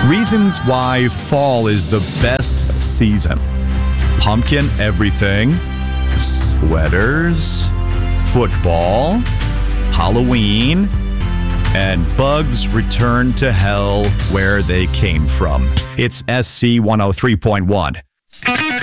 Reasons why fall is the best season. Pumpkin everything, sweaters, football, Halloween, and bugs return to hell where they came from. It's SC 103.1.